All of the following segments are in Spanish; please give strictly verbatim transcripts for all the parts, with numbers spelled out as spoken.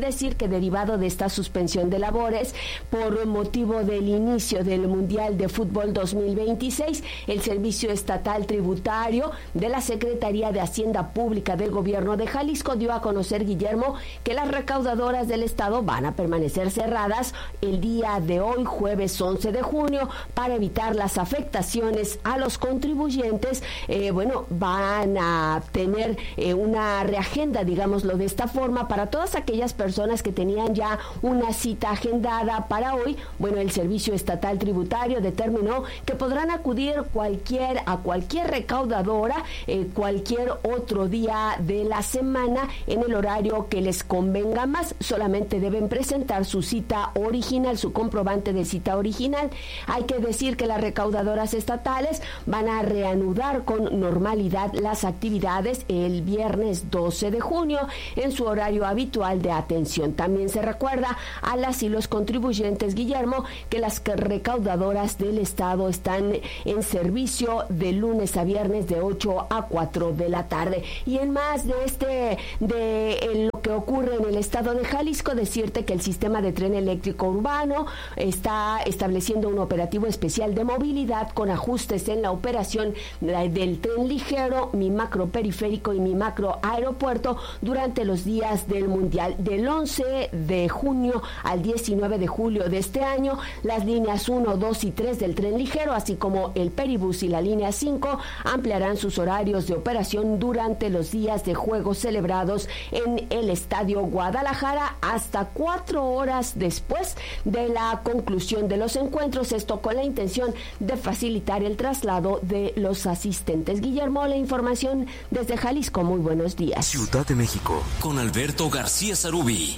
decir que derivado de esta suspensión de labores por motivo del inicio del Mundial de Fútbol dos mil veintiséis, el Servicio Estatal Tributario de la Secretaría de Hacienda Pública del Gobierno de Jalisco dio a conocer, Guillermo, que las recaudadoras del estado van a permanecer cerradas el día de hoy, jueves once de junio, para evitar las afectaciones a los contribuyentes. Eh, bueno, van a tener eh, una reagenda, digámoslo de esta forma, para todas aquellas personas que tenían ya una cita agendada para hoy. Bueno, el Servicio Estatal Tributario determinó que podrán acudir cualquier a cualquier recaudadora eh, cualquier otro día de la semana en el horario que les convenga más. Solamente deben presentar su cita original, su comprobante de cita original. Hay que decir que las recaudadoras estatales van a reanudar con normalidad las actividades el viernes doce de junio en su horario habitual de atención. También se recuerda a las y los contribuyentes, Guillermo, que las recaudadoras del estado están en servicio de lunes a viernes de ocho a cuatro de la tarde. Y en más de este de lo que ocurre en el estado de Jalisco, decirte que el sistema de tren eléctrico urbano está estableciendo un operativo especial de movilidad con ajustes en la operación del tren ligero, mi macro periférico y mi macro aeropuerto durante los días del Mundial. Del once de junio al diecinueve de julio de este año, las líneas uno, dos y tres del tren ligero, así como el Peribús y la línea cinco, ampliarán sus horarios de operación durante los días de juegos celebrados en el Estadio Guadalajara hasta cuatro horas después de la conclusión de los encuentros, esto con la intención de facilitar el traslado de los asistentes. Guillermo, la información desde Jalisco. Muy buenos días. Ciudad de México, con Alberto García Sarubi.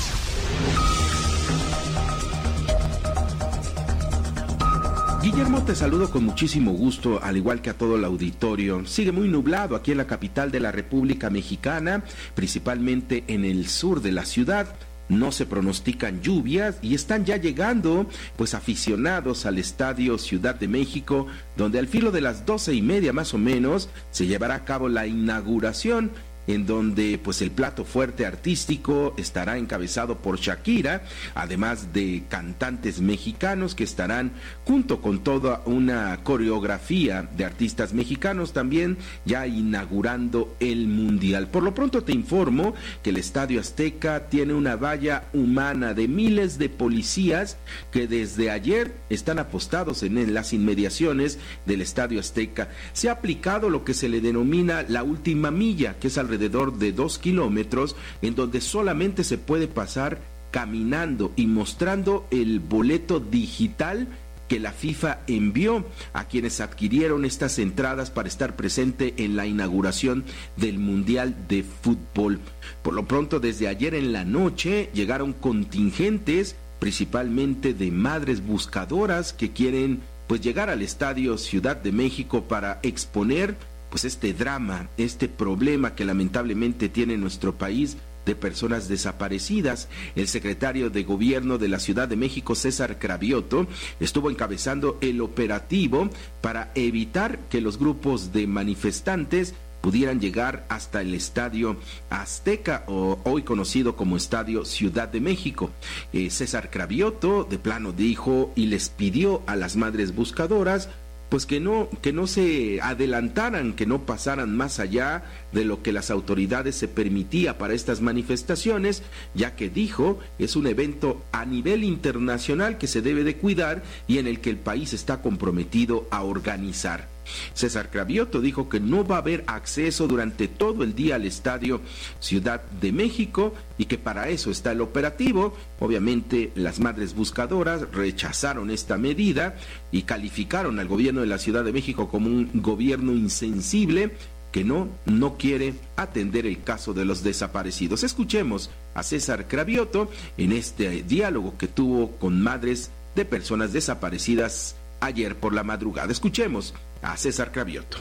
Guillermo, te saludo con muchísimo gusto, al igual que a todo el auditorio. Sigue muy nublado aquí en la capital de la República Mexicana, principalmente en el sur de la ciudad. No se pronostican lluvias y están ya llegando pues aficionados al Estadio Ciudad de México, donde al filo de las doce y media más o menos se llevará a cabo la inauguración, en donde pues el plato fuerte artístico estará encabezado por Shakira, además de cantantes mexicanos que estarán junto con toda una coreografía de artistas mexicanos también ya inaugurando el Mundial. Por lo pronto te informo que el Estadio Azteca tiene una valla humana de miles de policías que desde ayer están apostados en las inmediaciones del Estadio Azteca. Se ha aplicado lo que se le denomina la última milla, que es alrededor de dos kilómetros, en donde solamente se puede pasar caminando y mostrando el boleto digital que la FIFA envió a quienes adquirieron estas entradas para estar presente en la inauguración del Mundial de Fútbol. Por lo pronto, desde ayer en la noche llegaron contingentes, principalmente de madres buscadoras que quieren pues llegar al Estadio Ciudad de México para exponer pues este drama, este problema que lamentablemente tiene nuestro país de personas desaparecidas. El secretario de Gobierno de la Ciudad de México, César Cravioto, estuvo encabezando el operativo para evitar que los grupos de manifestantes pudieran llegar hasta el Estadio Azteca, o hoy conocido como Estadio Ciudad de México. Eh, César Cravioto de plano dijo y les pidió a las madres buscadoras pues que no, que no se adelantaran, que no pasaran más allá de lo que las autoridades se permitía para estas manifestaciones, ya que dijo, es un evento a nivel internacional que se debe de cuidar y en el que el país está comprometido a organizar. César Cravioto dijo que no va a haber acceso durante todo el día al Estadio Ciudad de México y que para eso está el operativo. Obviamente las madres buscadoras rechazaron esta medida y calificaron al gobierno de la Ciudad de México como un gobierno insensible que no, no quiere atender el caso de los desaparecidos. Escuchemos a César Cravioto en este diálogo que tuvo con madres de personas desaparecidas ayer por la madrugada. Escuchemos a César Cravioto.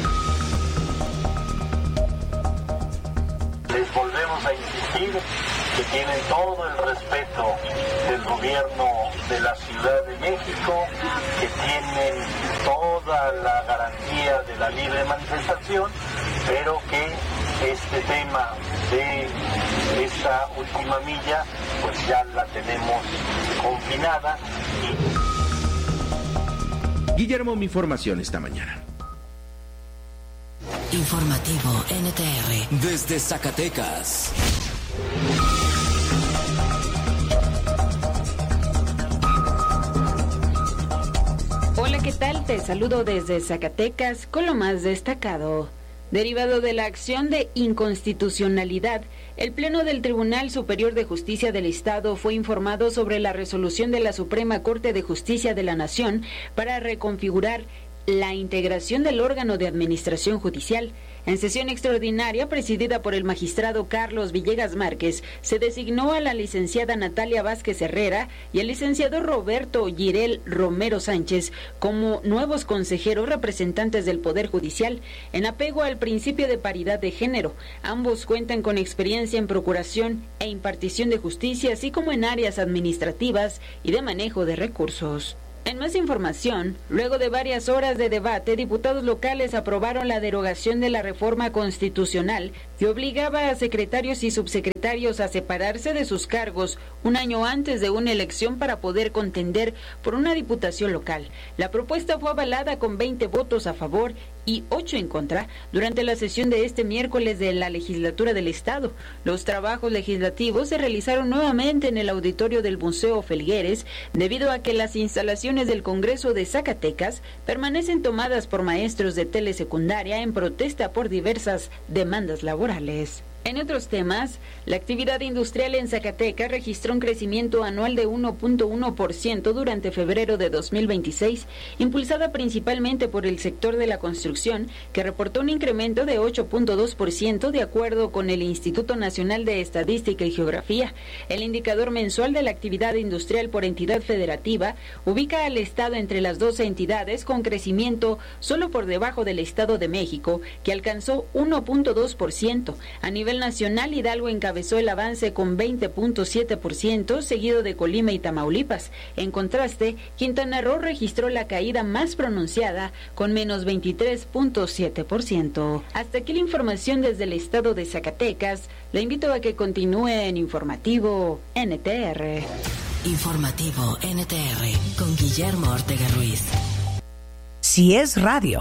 Les volvemos a insistir que tienen todo el respeto del gobierno de la Ciudad de México, que tienen toda la garantía de la libre manifestación, pero que este tema de esta esa última milla pues ya la tenemos confinada. Y... Guillermo, mi información esta mañana. Informativo N T R desde Zacatecas. Hola, ¿qué tal? Te saludo desde Zacatecas con lo más destacado. Derivado de la acción de inconstitucionalidad, el Pleno del Tribunal Superior de Justicia del Estado fue informado sobre la resolución de la Suprema Corte de Justicia de la Nación para reconfigurar la integración del órgano de administración judicial. En sesión extraordinaria presidida por el magistrado Carlos Villegas Márquez, se designó a la licenciada Natalia Vázquez Herrera y al licenciado Roberto Girel Romero Sánchez como nuevos consejeros representantes del Poder Judicial, en apego al principio de paridad de género. Ambos cuentan con experiencia en procuración e impartición de justicia, así como en áreas administrativas y de manejo de recursos. En más información, luego de varias horas de debate, diputados locales aprobaron la derogación de la reforma constitucional que obligaba a secretarios y subsecretarios a separarse de sus cargos un año antes de una elección para poder contender por una diputación local. La propuesta fue avalada con veinte votos a favor y ocho en contra durante la sesión de este miércoles de la legislatura del Estado. Los trabajos legislativos se realizaron nuevamente en el auditorio del Museo Felgueres debido a que las instalaciones del Congreso de Zacatecas permanecen tomadas por maestros de telesecundaria en protesta por diversas demandas laborales. En otros temas, la actividad industrial en Zacatecas registró un crecimiento anual de uno punto uno por ciento durante febrero de dos mil veintiséis, impulsada principalmente por el sector de la construcción, que reportó un incremento de ocho punto dos por ciento de acuerdo con el Instituto Nacional de Estadística y Geografía. El indicador mensual de la actividad industrial por entidad federativa ubica al Estado entre las doce entidades con crecimiento solo por debajo del Estado de México, que alcanzó uno punto dos por ciento. A nivel nacional, Hidalgo encabezó el avance con veinte punto siete por ciento, seguido de Colima y Tamaulipas. En contraste, Quintana Roo registró la caída más pronunciada con menos veintitrés punto siete por ciento. Hasta aquí la información desde el estado de Zacatecas. Le invito a que continúe en Informativo N T R. Informativo N T R con Guillermo Ortega Ruiz. Si es radio.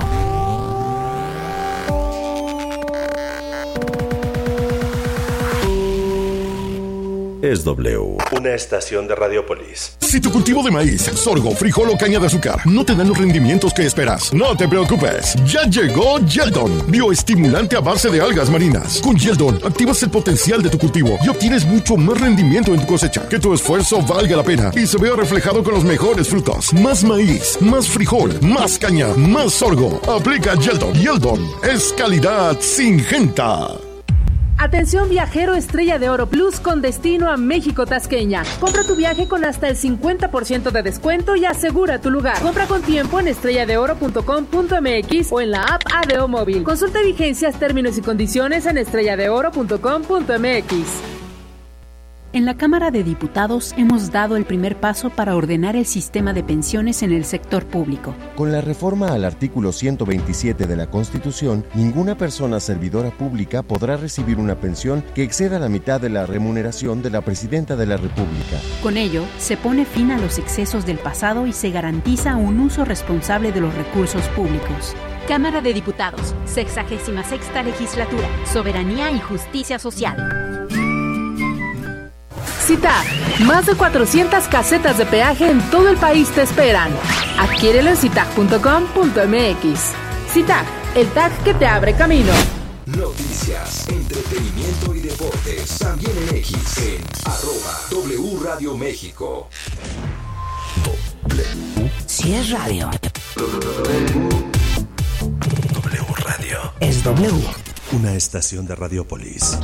Es W, una estación de Radiopolis. Si tu cultivo de maíz, sorgo, frijol o caña de azúcar no te dan los rendimientos que esperas, no te preocupes. Ya llegó Yeldon, bioestimulante a base de algas marinas. Con Yeldon activas el potencial de tu cultivo y obtienes mucho más rendimiento en tu cosecha. Que tu esfuerzo valga la pena y se vea reflejado con los mejores frutos. Más maíz, más frijol, más caña, más sorgo. Aplica Yeldon. Yeldon es calidad Syngenta. Atención viajero Estrella de Oro Plus con destino a México Tasqueña. Compra tu viaje con hasta el cincuenta por ciento de descuento y asegura tu lugar. Compra con tiempo en estrella de oro punto com punto m x o en la app A D O Móvil. Consulta vigencias, términos y condiciones en estrella de oro punto com punto m x. En la Cámara de Diputados hemos dado el primer paso para ordenar el sistema de pensiones en el sector público. Con la reforma al artículo ciento veintisiete de la Constitución, ninguna persona servidora pública podrá recibir una pensión que exceda la mitad de la remuneración de la Presidenta de la República. Con ello, se pone fin a los excesos del pasado y se garantiza un uso responsable de los recursos públicos. Cámara de Diputados, sexagésima sexta legislatura, Soberanía y Justicia Social. CITAG, más de cuatrocientas casetas de peaje en todo el país te esperan. Adquiérelo en citag punto com punto m x. CITAG, el tag que te abre camino. Noticias, entretenimiento y deportes, también en X, en arroba W Radio México. W. Si es radio. W Radio. Es W. Una estación de Radiopolis.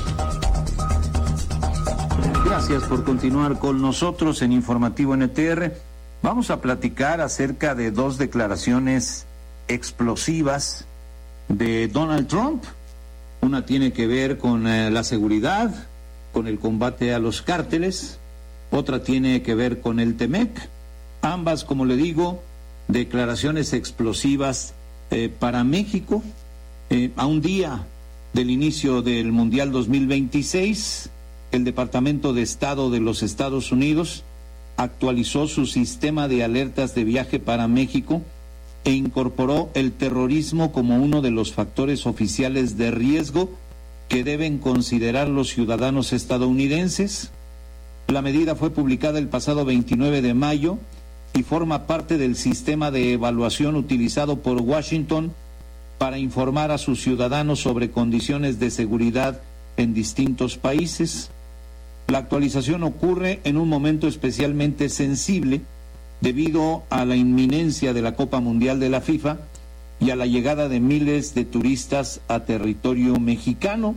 Gracias por continuar con nosotros en Informativo N T R. Vamos a platicar acerca de dos declaraciones explosivas de Donald Trump. Una tiene que ver con eh, la seguridad, con el combate a los cárteles. Otra tiene que ver con el Temec. Ambas, como le digo, declaraciones explosivas eh, para México. Eh, a un día del inicio del Mundial dos mil veintiséis, el Departamento de Estado de los Estados Unidos actualizó su sistema de alertas de viaje para México e incorporó el terrorismo como uno de los factores oficiales de riesgo que deben considerar los ciudadanos estadounidenses. La medida fue publicada el pasado veintinueve de mayo y forma parte del sistema de evaluación utilizado por Washington para informar a sus ciudadanos sobre condiciones de seguridad en distintos países. La actualización ocurre en un momento especialmente sensible debido a la inminencia de la Copa Mundial de la FIFA y a la llegada de miles de turistas a territorio mexicano.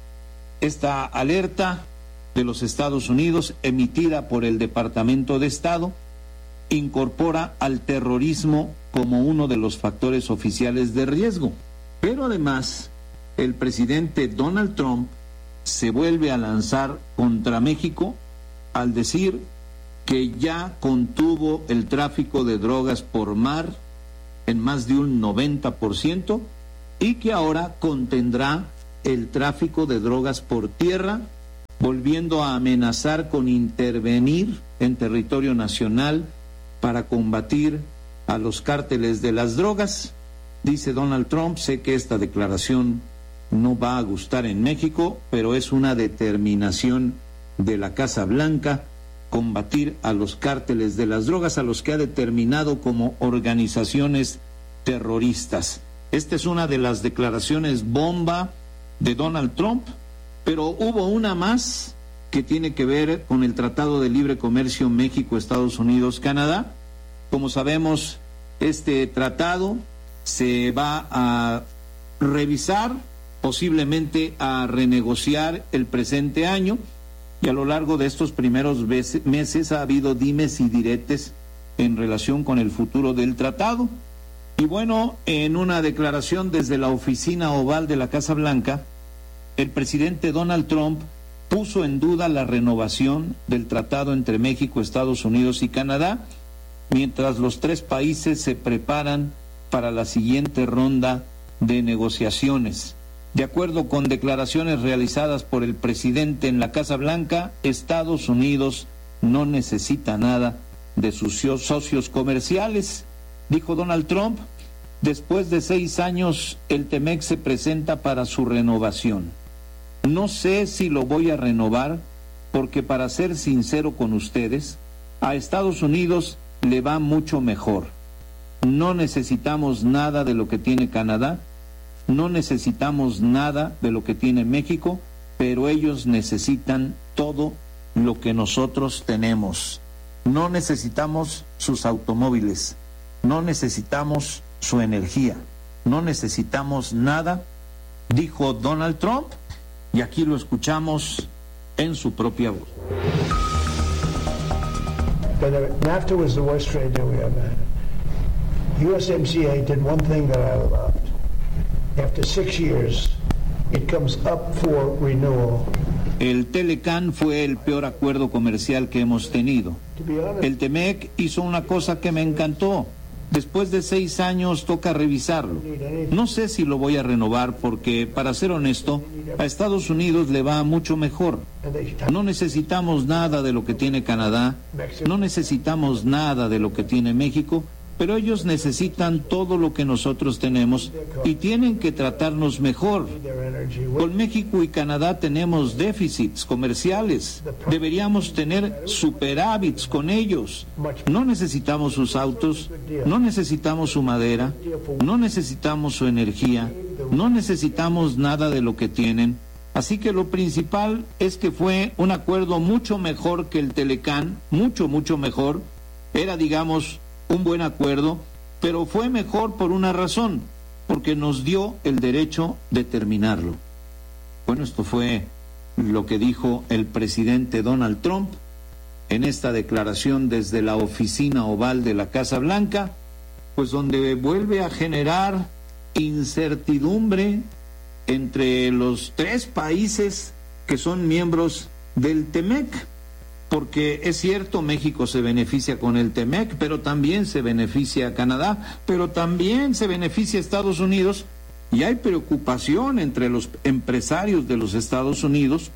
Esta alerta de los Estados Unidos, emitida por el Departamento de Estado, incorpora al terrorismo como uno de los factores oficiales de riesgo. Pero además, el presidente Donald Trump se vuelve a lanzar contra México al decir que ya contuvo el tráfico de drogas por mar en más de un noventa por ciento y que ahora contendrá el tráfico de drogas por tierra, volviendo a amenazar con intervenir en territorio nacional para combatir a los cárteles de las drogas. Dice Donald Trump: sé que esta declaración no va a gustar en México, pero es una determinación de la Casa Blanca combatir a los cárteles de las drogas, a los que ha determinado como organizaciones terroristas. Esta es una de las declaraciones bomba de Donald Trump, pero hubo una más que tiene que ver con el Tratado de Libre Comercio México, Estados Unidos, Canadá. Como sabemos, este tratado se va a revisar, posiblemente a renegociar el presente año, y a lo largo de estos primeros meses ha habido dimes y diretes en relación con el futuro del tratado. Y bueno, en una declaración desde la oficina oval de la Casa Blanca, el presidente Donald Trump puso en duda la renovación del tratado entre México, Estados Unidos y Canadá, mientras los tres países se preparan para la siguiente ronda de negociaciones. De acuerdo con declaraciones realizadas por el presidente en la Casa Blanca, Estados Unidos no necesita nada de sus socios comerciales, dijo Donald Trump. Después de seis años, el TEMEC se presenta para su renovación. No sé si lo voy a renovar porque, para ser sincero con ustedes, a Estados Unidos le va mucho mejor. No necesitamos nada de lo que tiene Canadá, no necesitamos nada de lo que tiene México, pero ellos necesitan todo lo que nosotros tenemos. No necesitamos sus automóviles, no necesitamos su energía, no necesitamos nada, dijo Donald Trump, y aquí lo escuchamos en su propia voz. But NAFTA was the worst trade deal we ever had. U S M C A did one thing that I loved. After six years, it comes up for renewal. El Telecán fue el peor acuerdo comercial que hemos tenido. El TEMEC hizo una cosa que me encantó. Después de seis años toca revisarlo. No sé si lo voy a renovar porque, para ser honesto, a Estados Unidos le va mucho mejor. No necesitamos nada de lo que tiene Canadá, no necesitamos nada de lo que tiene México, pero ellos necesitan todo lo que nosotros tenemos y tienen que tratarnos mejor. Con México y Canadá tenemos déficits comerciales, deberíamos tener superávits con ellos. No necesitamos sus autos, no necesitamos su madera, no necesitamos su energía, no necesitamos nada de lo que tienen. Así que lo principal es que fue un acuerdo mucho mejor que el Telecán, mucho, mucho mejor. Era, digamos, un buen acuerdo, pero fue mejor por una razón, porque nos dio el derecho de terminarlo. Bueno, esto fue lo que dijo el presidente Donald Trump en esta declaración desde la oficina oval de la Casa Blanca, pues donde vuelve a generar incertidumbre entre los tres países que son miembros del TEMEC. Porque es cierto, México se beneficia con el TEMEC, pero también se beneficia a Canadá, pero también se beneficia a Estados Unidos, y hay preocupación entre los empresarios de los Estados Unidos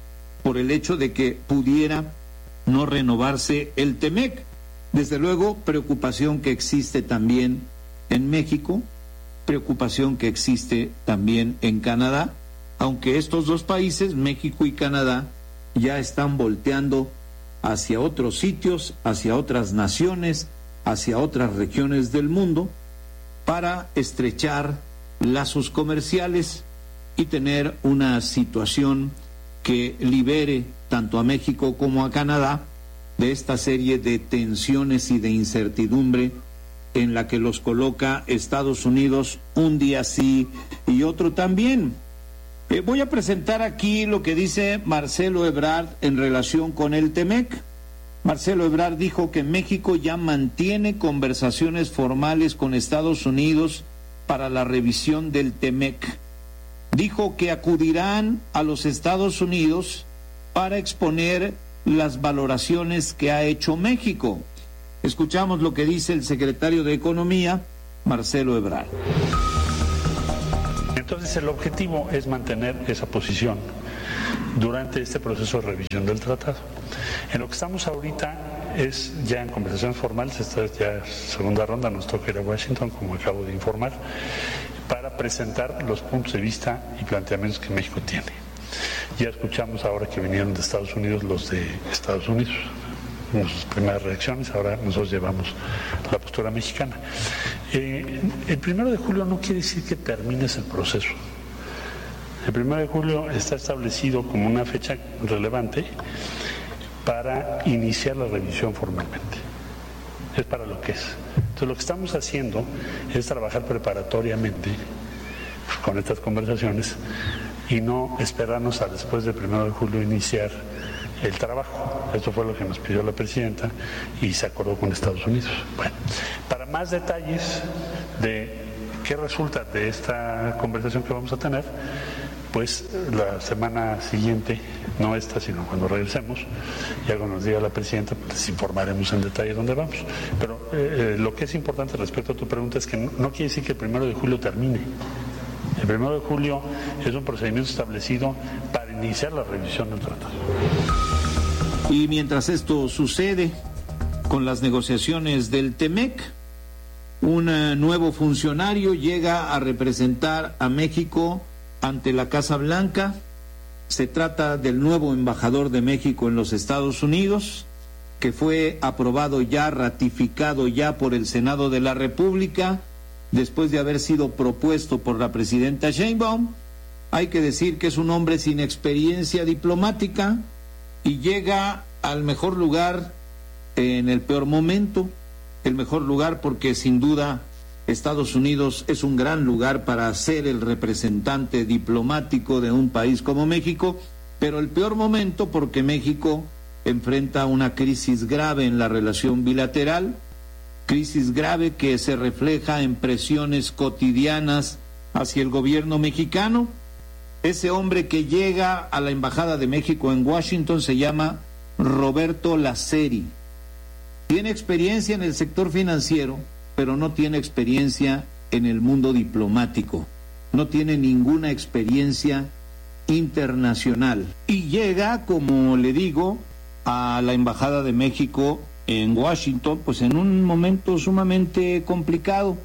por el hecho de que pudiera no renovarse el Temec. Desde luego, preocupación que existe también en México, preocupación que existe también en Canadá, aunque estos dos países, México y Canadá, ya están volteando hacia otros sitios, hacia otras naciones, hacia otras regiones del mundo, para estrechar lazos comerciales y tener una situación que libere tanto a México como a Canadá de esta serie de tensiones y de incertidumbre en la que los coloca Estados Unidos un día sí y otro también. Eh, voy a presentar aquí lo que dice Marcelo Ebrard en relación con el Temec. Marcelo Ebrard dijo que México ya mantiene conversaciones formales con Estados Unidos para la revisión del Temec. Dijo que acudirán a los Estados Unidos para exponer las valoraciones que ha hecho México. Escuchamos lo que dice el secretario de Economía, Marcelo Ebrard. Entonces el objetivo es mantener esa posición durante este proceso de revisión del tratado. En lo que estamos ahorita es ya en conversaciones formales, esta es ya segunda ronda, nos toca ir a Washington, como acabo de informar, para presentar los puntos de vista y planteamientos que México tiene. Ya escuchamos ahora que vinieron de Estados Unidos los de Estados Unidos, sus primeras reacciones, ahora nosotros llevamos la postura mexicana. Eh, el primero de julio no quiere decir que termines el proceso. El primero de julio está establecido como una fecha relevante para iniciar la revisión formalmente. Es para lo que es. Entonces lo que estamos haciendo es trabajar preparatoriamente con estas conversaciones y no esperarnos a después del primero de julio iniciar el trabajo. Esto fue lo que nos pidió la presidenta y se acordó con Estados Unidos. Bueno, para más detalles de qué resulta de esta conversación que vamos a tener, pues la semana siguiente, no esta, sino cuando regresemos, ya cuando nos diga la presidenta, pues informaremos en detalle dónde vamos. Pero eh, lo que es importante respecto a tu pregunta es que no, no quiere decir que el primero de julio termine. El primero de julio es un procedimiento establecido para iniciar la revisión del tratado. Y mientras esto sucede, con las negociaciones del Temec, un nuevo funcionario llega a representar a México ante la Casa Blanca. Se trata del nuevo embajador de México en los Estados Unidos, que fue aprobado ya, ratificado ya por el Senado de la República, después de haber sido propuesto por la presidenta Sheinbaum. Hay que decir que es un hombre sin experiencia diplomática y llega al mejor lugar en el peor momento, el mejor lugar porque sin duda Estados Unidos es un gran lugar para ser el representante diplomático de un país como México, pero el peor momento porque México enfrenta una crisis grave en la relación bilateral, crisis grave que se refleja en presiones cotidianas hacia el gobierno mexicano. Ese hombre que llega a la Embajada de México en Washington se llama Roberto Laceri. Tiene experiencia en el sector financiero, pero no tiene experiencia en el mundo diplomático. No tiene ninguna experiencia internacional. Y llega, como le digo, a la Embajada de México en Washington, pues en un momento sumamente complicado.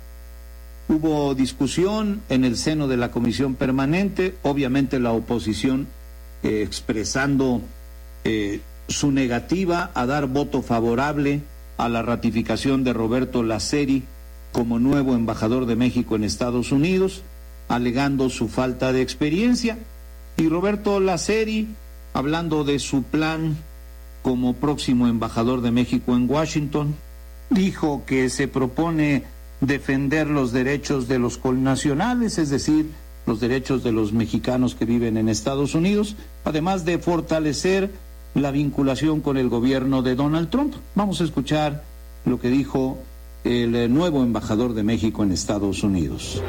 Hubo discusión en el seno de la Comisión Permanente, obviamente la oposición eh, expresando eh, su negativa a dar voto favorable a la ratificación de Roberto Laceri como nuevo embajador de México en Estados Unidos, alegando su falta de experiencia. Y Roberto Laceri, hablando de su plan como próximo embajador de México en Washington, dijo que se propone defender los derechos de los connacionales, es decir, los derechos de los mexicanos que viven en Estados Unidos, además de fortalecer la vinculación con el gobierno de Donald Trump. Vamos a escuchar lo que dijo el nuevo embajador de México en Estados Unidos.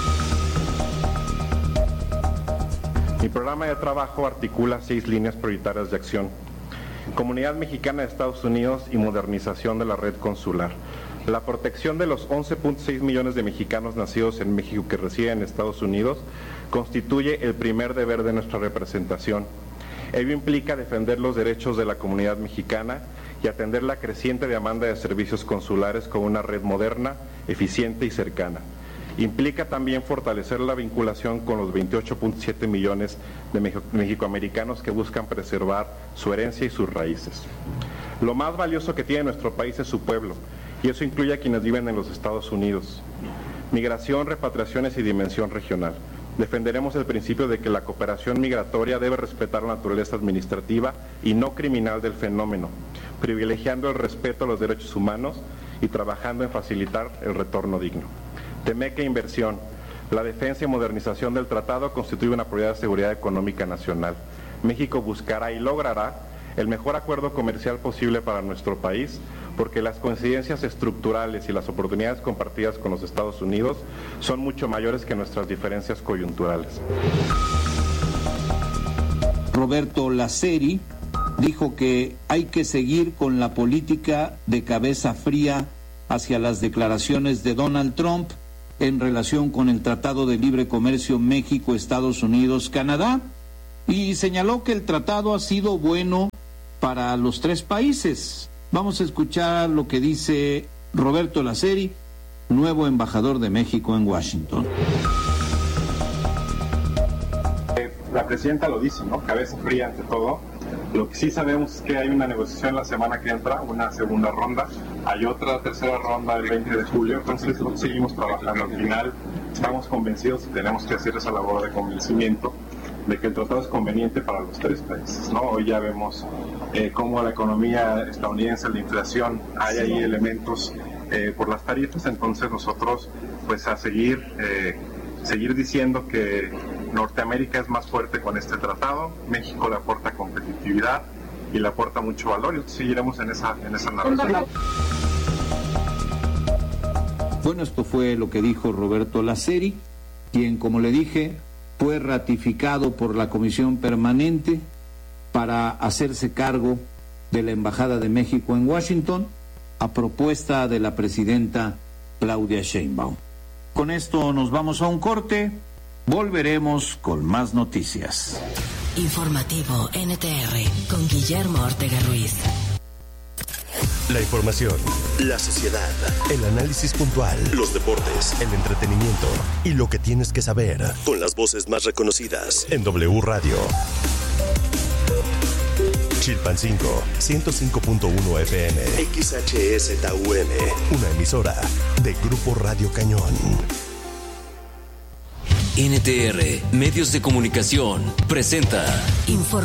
Mi programa de trabajo articula seis líneas prioritarias de acción: Comunidad Mexicana de Estados Unidos y modernización de la red consular, la protección de los once punto seis millones de mexicanos nacidos en México que residen en Estados Unidos constituye el primer deber de nuestra representación. Ello implica defender los derechos de la comunidad mexicana y atender la creciente demanda de servicios consulares con una red moderna, eficiente y cercana. Implica también fortalecer la vinculación con los veintiocho punto siete millones de mexicoamericanos que buscan preservar su herencia y sus raíces. Lo más valioso que tiene nuestro país es su pueblo, y eso incluye a quienes viven en los Estados Unidos. Migración, repatriaciones y dimensión regional. Defenderemos el principio de que la cooperación migratoria debe respetar la naturaleza administrativa y no criminal del fenómeno, privilegiando el respeto a los derechos humanos y trabajando en facilitar el retorno digno. Temeca Inversión. La defensa y modernización del tratado constituye una prioridad de seguridad económica nacional. México buscará y logrará el mejor acuerdo comercial posible para nuestro país, porque las coincidencias estructurales y las oportunidades compartidas con los Estados Unidos son mucho mayores que nuestras diferencias coyunturales. Roberto Laceri dijo que hay que seguir con la política de cabeza fría hacia las declaraciones de Donald Trump en relación con el Tratado de Libre Comercio México, Estados Unidos, Canadá, y señaló que el tratado ha sido bueno para los tres países. Vamos a escuchar lo que dice Roberto Laceri, nuevo embajador de México en Washington. La presidenta lo dice, ¿no? Cabeza fría ante todo. Lo que sí sabemos es que hay una negociación la semana que entra, una segunda ronda, hay otra tercera ronda el veinte de julio, entonces seguimos trabajando. Al final estamos convencidos y tenemos que hacer esa labor de convencimiento de que el tratado es conveniente para los tres países, ¿no? Hoy ya vemos eh, cómo la economía estadounidense, la inflación, hay ahí elementos eh, por las tarifas, entonces nosotros pues a seguir, eh, seguir diciendo que Norteamérica es más fuerte con este tratado, México le aporta competitividad y le aporta mucho valor y seguiremos en esa, en esa narrativa. Bueno, esto fue lo que dijo Roberto Laceri, quien, como le dije, fue ratificado por la Comisión Permanente para hacerse cargo de la Embajada de México en Washington a propuesta de la presidenta Claudia Sheinbaum. Con esto nos vamos a un corte, volveremos con más noticias. Informativo N T R con Guillermo Ortega Ruiz. La información, la sociedad, el análisis puntual, los deportes, el entretenimiento y lo que tienes que saber con las voces más reconocidas en W Radio. Chilpancingo, ciento cinco punto uno F M, X H S T U M, una emisora de Grupo Radio Cañón. N T R, Medios de Comunicación, presenta Informa.